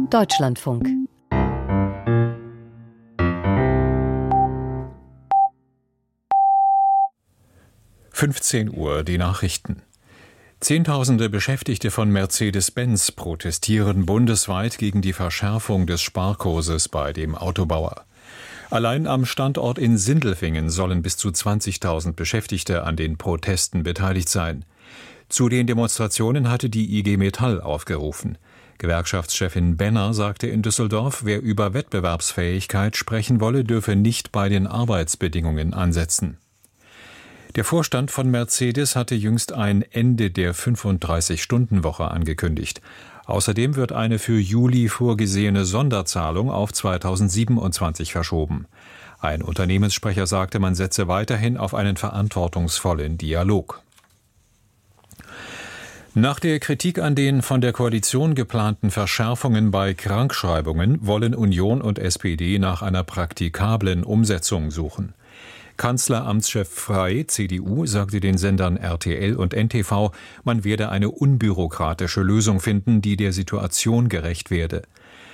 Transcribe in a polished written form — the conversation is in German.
Deutschlandfunk. (15 Uhr) die Nachrichten. Zehntausende Beschäftigte von Mercedes-Benz protestieren bundesweit gegen die Verschärfung des Sparkurses bei dem Autobauer. Allein am Standort in Sindelfingen sollen bis zu 20.000 Beschäftigte an den Protesten beteiligt sein. Zu den Demonstrationen hatte die IG Metall aufgerufen. Gewerkschaftschefin Benner sagte in Düsseldorf, wer über Wettbewerbsfähigkeit sprechen wolle, dürfe nicht bei den Arbeitsbedingungen ansetzen. Der Vorstand von Mercedes hatte jüngst ein Ende der 35-Stunden-Woche angekündigt. Außerdem wird eine für Juli vorgesehene Sonderzahlung auf 2027 verschoben. Ein Unternehmenssprecher sagte, man setze weiterhin auf einen verantwortungsvollen Dialog. Nach der Kritik an den von der Koalition geplanten Verschärfungen bei Krankschreibungen wollen Union und SPD nach einer praktikablen Umsetzung suchen. Kanzleramtschef Frey, CDU, sagte den Sendern RTL und NTV, man werde eine unbürokratische Lösung finden, die der Situation gerecht werde.